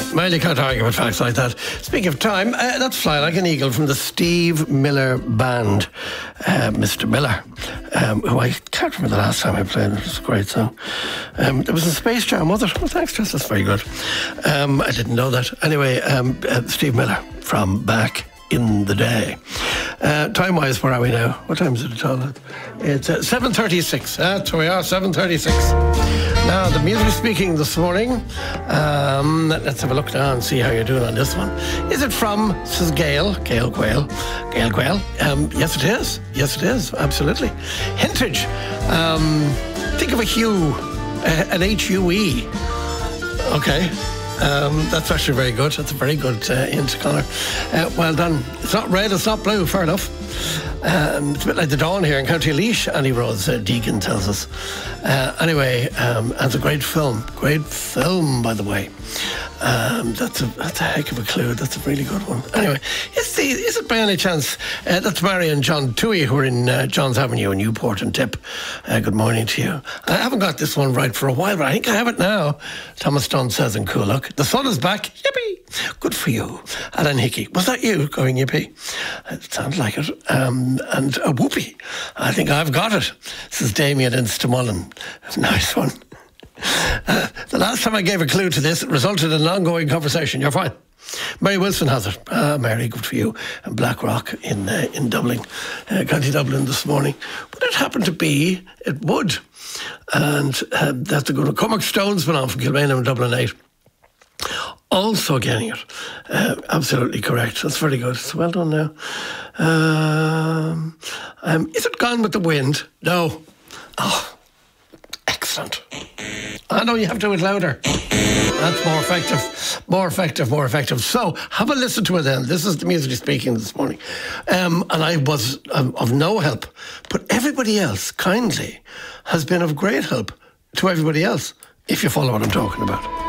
Well, you can't argue with facts like that. Speaking of time, that's Fly Like an Eagle from the Steve Miller Band. Mr. Miller, who I can't remember the last time I played it. It's a great song. It was in Space Jam, was it? Oh, thanks, Jess. That's very good. I didn't know that. Anyway, Steve Miller from back in the day. Time-wise, where are we now? What time is it at all? It's 7:36. That's where we are, 7:36. Now, the music speaking this morning. Let's have a look now and see how you're doing on this one. Is it from, this is Gail Quayle. Yes, it is. Yes, it is. Absolutely. Hintage. Think of a hue, an HUE. Okay. That's actually very good. That's a very good hint, Conor. Well done. It's not red, it's not blue, fair enough. It's a bit like the dawn here in County Laois, Annie Rose Deegan tells us. Anyway, it's a great film. Great film, by the way. That's a heck of a clue. That's a really good one. Anyway, is it by any chance that's Mary and John Toohey, who are in Johns Avenue in Newport and Tip. Good morning to you. I haven't got this one right for a while, but I think I have it now. Thomas Dunn says in Coolock, the sun is back. Yippee! Good for you. Alan Hickey, was that you going yippee? It sounds like it. And a whoopee. I think I've got it. This is Damien in Stamullen. Nice one. The last time I gave a clue to this, it resulted in an ongoing conversation. You're fine. Mary Wilson has it. Mary, good for you. And Blackrock in Dublin, County Dublin this morning. Would it happen to be? It would. And that's a good one. Cormac Stone's been on from Kilmainham and Dublin 8. Also getting it. Absolutely correct. That's very good. So well done now. Is it Gone with the Wind? No. Oh, excellent. I know you have to do it louder. That's more effective. More effective. So, have a listen to it then. This is the music speaking this morning. And I was of no help. But everybody else, kindly, has been of great help to everybody else, if you follow what I'm talking about.